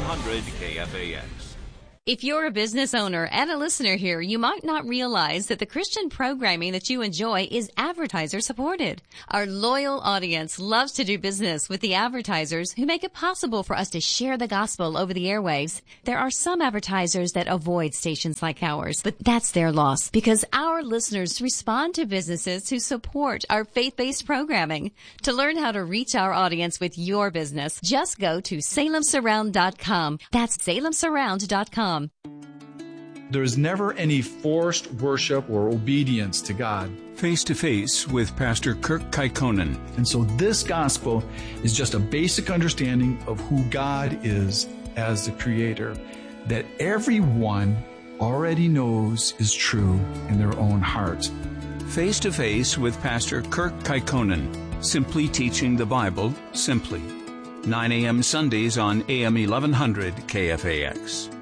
1100 KFAX. If you're a business owner and a listener here, you might not realize that the Christian programming that you enjoy is advertiser supported. Our loyal audience loves to do business with the advertisers who make it possible for us to share the gospel over the airwaves. There are some advertisers that avoid stations like ours, but that's their loss because our listeners respond to businesses who support our faith-based programming. To learn how to reach our audience with your business, just go to salemsurround.com. That's salemsurround.com. There's never any forced worship or obedience to God. Face to Face with Pastor Kirk Kekkonen. And so this gospel is just a basic understanding of who God is as the Creator, that everyone already knows is true in their own hearts. Face to Face with Pastor Kirk Kekkonen. Simply teaching the Bible simply. 9 a.m. Sundays on AM 1100 KFAX.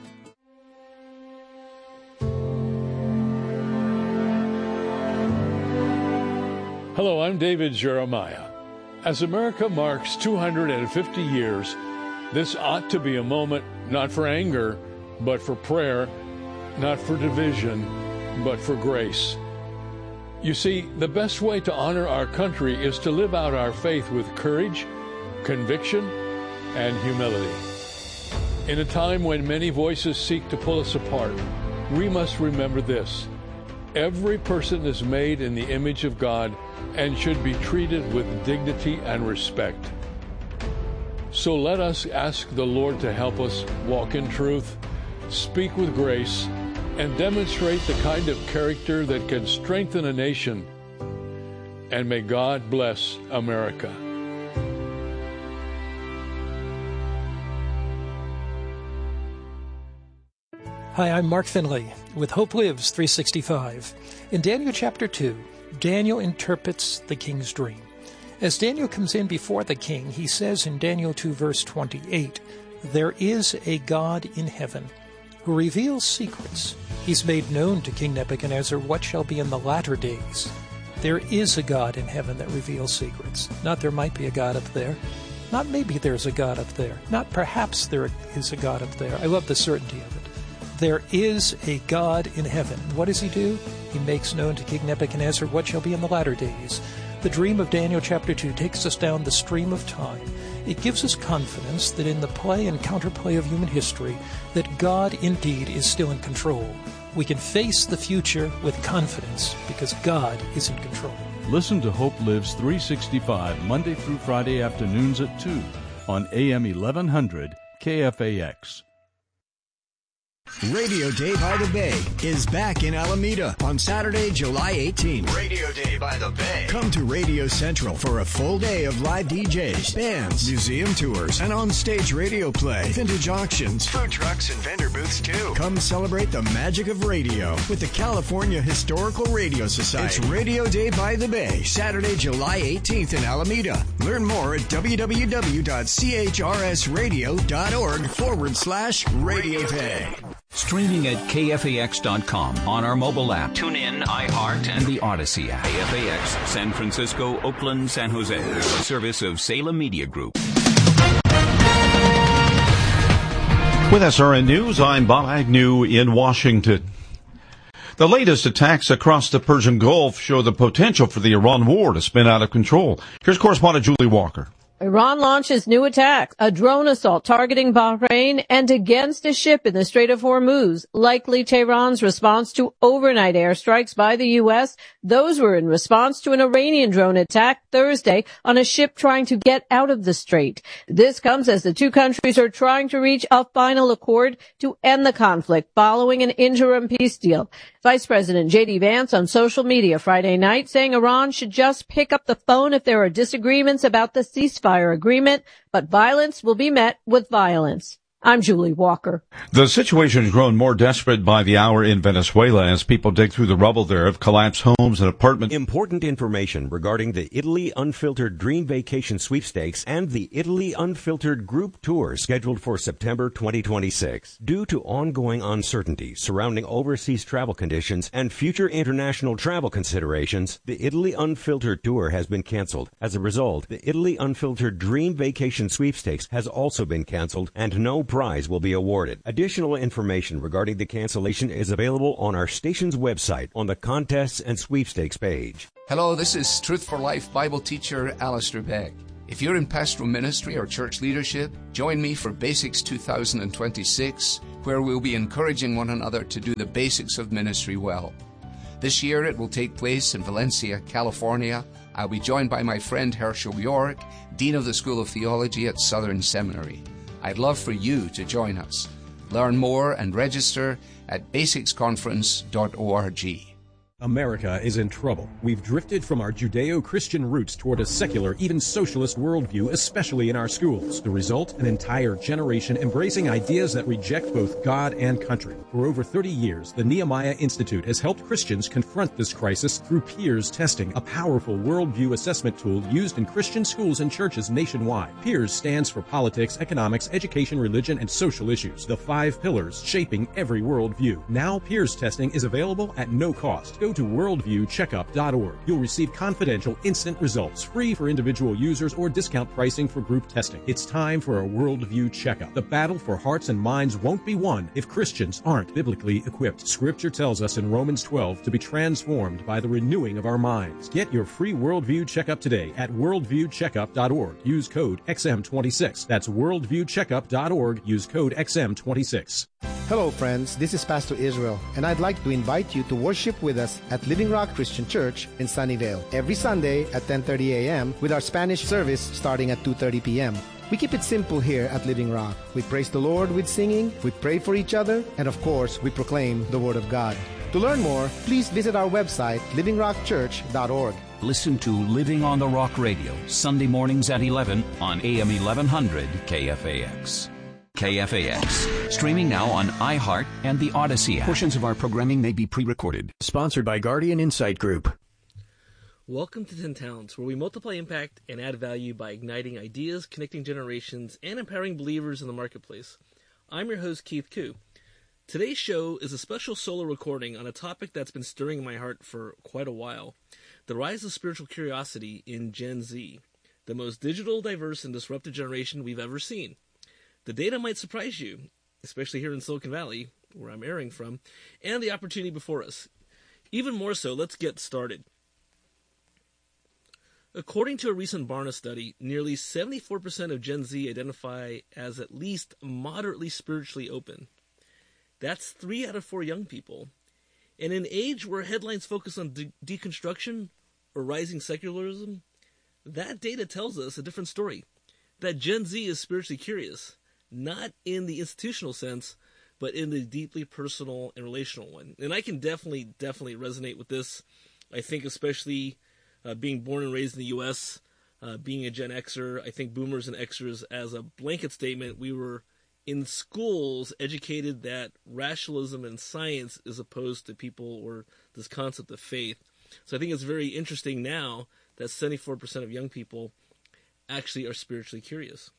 Hello, I'm David Jeremiah. As America marks 250 years, this ought to be a moment not for anger, but for prayer, not for division, but for grace. You see, the best way to honor our country is to live out our faith with courage, conviction, and humility. In a time when many voices seek to pull us apart, we must remember this. Every person is made in the image of God and should be treated with dignity and respect. So let us ask the Lord to help us walk in truth, speak with grace, and demonstrate the kind of character that can strengthen a nation. And may God bless America. Hi, I'm Mark Finley with Hope Lives 365. In Daniel chapter 2, Daniel interprets the king's dream. As Daniel comes in before the king, he says in Daniel 2 verse 28, "There is a God in heaven who reveals secrets. He's made known to King Nebuchadnezzar what shall be in the latter days." There is a God in heaven that reveals secrets. Not there might be a God up there. Not maybe there's a God up there. Not perhaps there is a God up there. I love the certainty of it. There is a God in heaven. What does he do? He makes known to King Nebuchadnezzar what shall be in the latter days. The dream of Daniel chapter 2 takes us down the stream of time. It gives us confidence that in the play and counterplay of human history, that God indeed is still in control. We can face the future with confidence because God is in control. Listen to Hope Lives 365 Monday through Friday afternoons at 2 on AM 1100 KFAX. Radio Day by the Bay is back in Alameda on Saturday, July 18th. Radio Day by the Bay. Come to Radio Central for a full day of live DJs, bands, museum tours, and on-stage radio play, vintage auctions, food trucks, and vendor booths, too. Come celebrate the magic of radio with the California Historical Radio Society. It's Radio Day by the Bay, Saturday, July 18th in Alameda. Learn more at www.chrsradio.org/Radio Day. Streaming at KFAX.com on our mobile app. Tune in, iHeart, and the Odyssey app. KFAX, San Francisco, Oakland, San Jose. A service of Salem Media Group. With SRN News, I'm Bob Agnew in Washington. The latest attacks across the Persian Gulf show the potential for the Iran war to spin out of control. Here's correspondent Julie Walker. Iran launches new attacks, a drone assault targeting Bahrain and against a ship in the Strait of Hormuz, likely Tehran's response to overnight airstrikes by the U.S. Those were in response to an Iranian drone attack Thursday on a ship trying to get out of the strait. This comes as the two countries are trying to reach a final accord to end the conflict following an interim peace deal. Vice President J.D. Vance on social media Friday night saying Iran should just pick up the phone if there are disagreements about the ceasefire agreement, but violence will be met with violence. I'm Julie Walker. The situation has grown more desperate by the hour in Venezuela as people dig through the rubble there of collapsed homes and apartments. Important information regarding the Italy Unfiltered Dream Vacation Sweepstakes and the Italy Unfiltered Group Tour scheduled for September 2026. Due to ongoing uncertainty surrounding overseas travel conditions and future international travel considerations, the Italy Unfiltered Tour has been canceled. As a result, the Italy Unfiltered Dream Vacation Sweepstakes has also been canceled and no prize will be awarded. Additional information regarding the cancellation is available on our station's website on the Contests and Sweepstakes page. Hello, this is Truth for Life Bible teacher Alistair Beck. If you're in pastoral ministry or church leadership, join me for Basics 2026, where we'll be encouraging one another to do the basics of ministry well. This year it will take place in Valencia, California. I'll be joined by my friend Herschel York, Dean of the School of Theology at Southern Seminary. I'd love for you to join us. Learn more and register at basicsconference.org. America is in trouble. We've drifted from our Judeo-Christian roots toward a secular, even socialist worldview, especially in our schools. The result? An entire generation embracing ideas that reject both God and country. For over 30 years, the Nehemiah Institute has helped Christians confront this crisis through Peers Testing, a powerful worldview assessment tool used in Christian schools and churches nationwide. Peers stands for politics, economics, education, religion, and social issues, the 5 pillars shaping every worldview. Now, Peers Testing is available at no cost. Go to worldviewcheckup.org. You'll receive confidential, instant results, free for individual users or discount pricing for group testing. It's time for a worldview checkup. The battle for hearts and minds won't be won if Christians aren't biblically equipped. Scripture tells us in Romans 12 to be transformed by the renewing of our minds. Get your free worldview checkup today at worldviewcheckup.org. Use code XM26. That's worldviewcheckup.org. Use code XM26. Hello friends, this is Pastor Israel, and I'd like to invite you to worship with us at Living Rock Christian Church in Sunnyvale every Sunday at 10:30 a.m. with our Spanish service starting at 2:30 p.m. We keep it simple here at Living Rock. We praise the Lord with singing, we pray for each other, and of course, we proclaim the Word of God. To learn more, please visit our website, livingrockchurch.org. Listen to Living on the Rock Radio, Sunday mornings at 11 on AM 1100 KFAX. KFAX, streaming now on iHeart and the Odyssey app. Portions of our programming may be pre-recorded. Sponsored by Guardian Insight Group. Welcome to 10 Talents, where we multiply impact and add value by igniting ideas, connecting generations, and empowering believers in the marketplace. I'm your host, Keith Koo. Today's show is a special solo recording on a topic that's been stirring in my heart for quite a while: the rise of spiritual curiosity in Gen Z, the most digital, diverse, and disruptive generation we've ever seen. The data might surprise you, especially here in Silicon Valley, where I'm airing from, and the opportunity before us. Even more so, let's get started. According to a recent Barna study, nearly 74% of Gen Z identify as at least moderately spiritually open. That's 3 out of 4 young people. In an age where headlines focus on deconstruction or rising secularism, that data tells us a different story. That Gen Z is spiritually curious. Not in the institutional sense, but in the deeply personal and relational one. And I can definitely resonate with this. I think especially being born and raised in the U.S., being a Gen Xer, I think boomers and Xers, as a blanket statement, we were in schools educated that rationalism and science is opposed to people or this concept of faith. So I think it's very interesting now that 74% of young people actually are spiritually curious.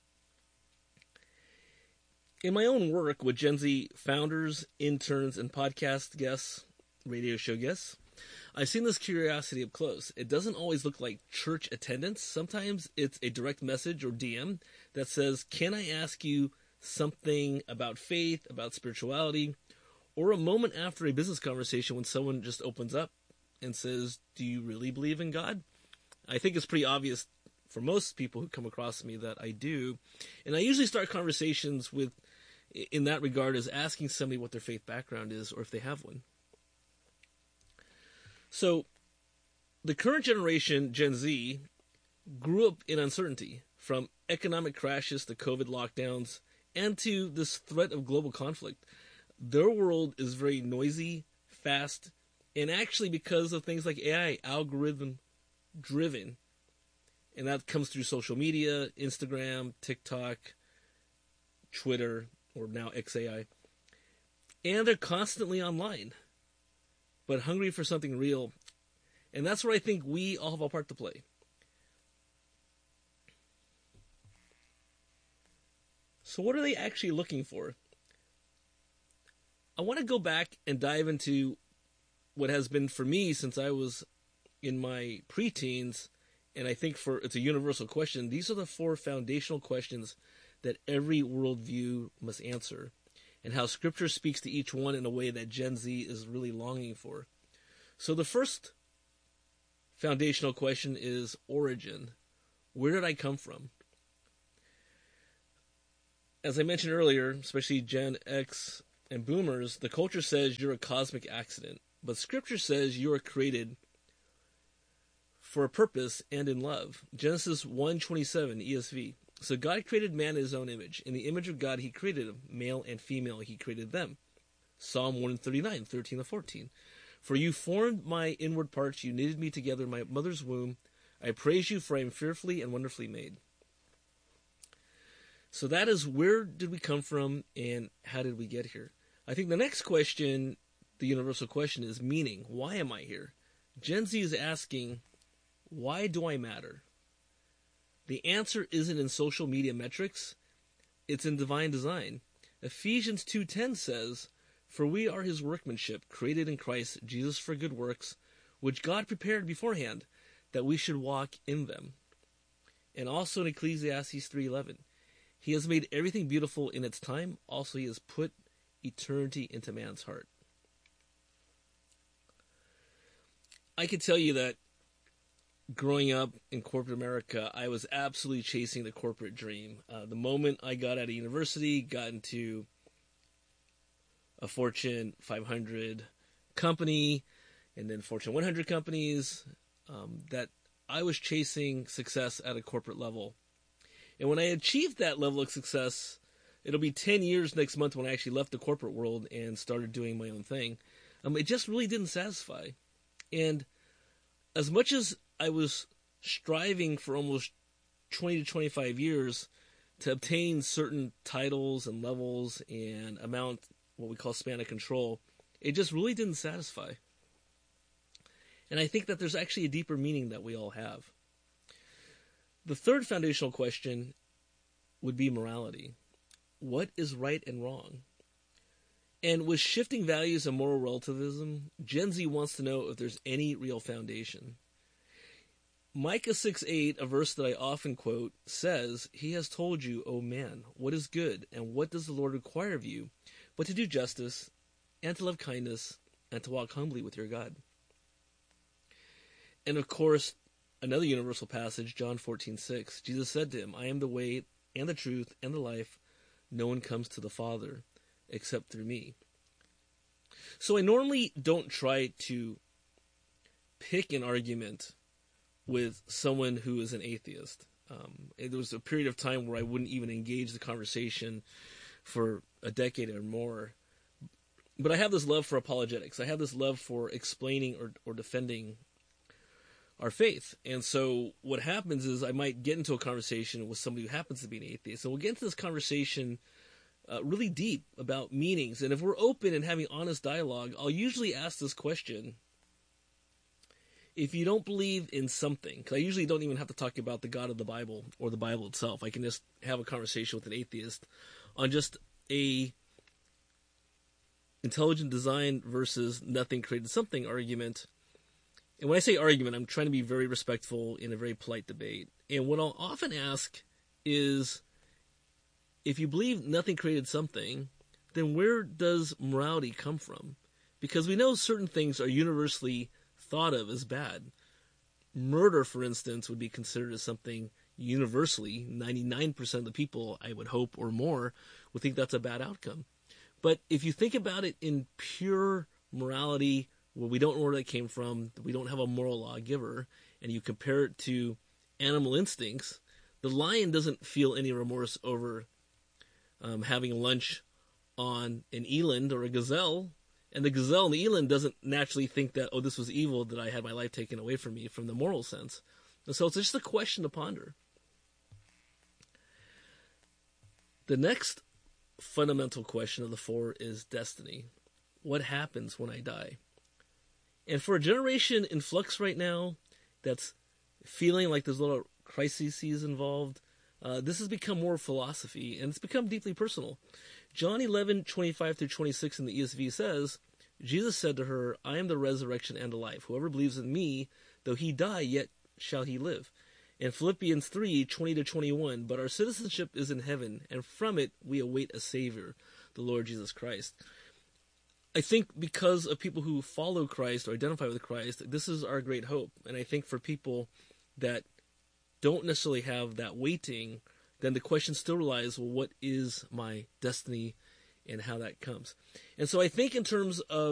In my own work with Gen Z founders, interns, and podcast guests, radio show guests, I've seen this curiosity up close. It doesn't always look like church attendance. Sometimes it's a direct message or DM that says, "Can I ask you something about faith, about spirituality?" Or a moment after a business conversation when someone just opens up and says, "Do you really believe in God?" I think it's pretty obvious for most people who come across me that I do. And I usually start conversations with, in that regard, is asking somebody what their faith background is or if they have one. So the current generation, Gen Z, grew up in uncertainty, from economic crashes to COVID lockdowns and to this threat of global conflict. Their world is very noisy, fast, and actually because of things like AI, algorithm driven. And that comes through social media, Instagram, TikTok, Twitter, or now XAI. And they're constantly online, but hungry for something real. And that's where I think we all have a part to play. So what are they actually looking for? I want to go back and dive into what has been for me since I was in my preteens, and I think it's a universal question. These are the 4 foundational questions that every worldview must answer, and how Scripture speaks to each one in a way that Gen Z is really longing for. So the first foundational question is origin. Where did I come from? As I mentioned earlier, especially Gen X and Boomers, the culture says you're a cosmic accident, but Scripture says you are created for a purpose and in love. Genesis 1:27 ESV. So God created man in his own image. In the image of God he created him, male and female he created them. Psalm 139, 13-14. For you formed my inward parts, you knitted me together in my mother's womb. I praise you, for I am fearfully and wonderfully made. So that is, where did we come from and how did we get here? I think the next question, the universal question, is meaning. Why am I here? Gen Z is asking, why do I matter? The answer isn't in social media metrics. It's in divine design. Ephesians 2:10 says, for we are his workmanship, created in Christ Jesus for good works, which God prepared beforehand, that we should walk in them. And also in Ecclesiastes 3:11, he has made everything beautiful in its time. Also he has put eternity into man's heart. I can tell you that growing up in corporate America, I was absolutely chasing the corporate dream. The moment I got out of university, got into a Fortune 500 company, and then Fortune 100 companies, that I was chasing success at a corporate level. And when I achieved that level of success, it'll be 10 years next month when I actually left the corporate world and started doing my own thing. It just really didn't satisfy. And as much as I was striving for almost 20 to 25 years to obtain certain titles and levels and amount, what we call span of control, it just really didn't satisfy. And I think that there's actually a deeper meaning that we all have. The third foundational question would be morality. What is right and wrong? And with shifting values and moral relativism, Gen Z wants to know if there's any real foundation. Micah 6:8, a verse that I often quote, says, he has told you, O man, what is good, and what does the Lord require of you, but to do justice, and to love kindness, and to walk humbly with your God. And of course, another universal passage, John 14:6, Jesus said to him, I am the way, and the truth, and the life. No one comes to the Father except through me. So I normally don't try to pick an argument with someone who is an atheist. There was a period of time where I wouldn't even engage the conversation for a decade or more. But I have this love for apologetics. I have this love for explaining or defending our faith. And so what happens is I might get into a conversation with somebody who happens to be an atheist. And we'll get into this conversation really deep about meanings. And if we're open and having honest dialogue, I'll usually ask this question. If you don't believe in something, because I usually don't even have to talk about the God of the Bible or the Bible itself. I can just have a conversation with an atheist on just a intelligent design versus nothing created something argument. And when I say argument, I'm trying to be very respectful in a very polite debate. And what I'll often ask is, if you believe nothing created something, then where does morality come from? Because we know certain things are universally thought of as bad. Murder, for instance, would be considered as something universally. 99% of the people, I would hope, or more, would think that's a bad outcome. But if you think about it in pure morality, where we don't know where that came from, we don't have a moral lawgiver, and you compare it to animal instincts, the lion doesn't feel any remorse over having lunch on an eland or a gazelle. And the gazelle and the eland doesn't naturally think that, oh, this was evil that I had my life taken away from me from the moral sense. And so it's just a question to ponder. The next fundamental question of the four is destiny. What happens when I die? And for a generation in flux right now that's feeling like there's a lot of crises involved, this has become more philosophy, and it's become deeply personal. John 11:25-26 in the ESV says, Jesus said to her, I am the resurrection and the life. Whoever believes in me, though he die, yet shall he live. And Philippians 3:20-21, but our citizenship is in heaven, and from it we await a Savior, the Lord Jesus Christ. I think because of people who follow Christ or identify with Christ, this is our great hope. And I think for people that don't necessarily have that waiting, then the question still relies, well, what is my destiny and how that comes? And so I think in terms of